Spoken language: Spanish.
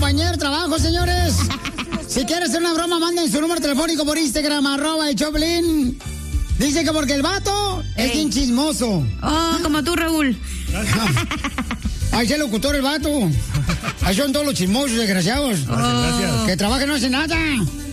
compañero de trabajo, señores. Si quieres hacer una broma, manden su número telefónico por Instagram, @el_Choplin. Dice que porque el vato es bien chismoso. Oh, como tú, Raúl. Ahí es el locutor, el vato. Ahí son todos los chismosos, desgraciados. Gracias. Que trabajan no hacen nada.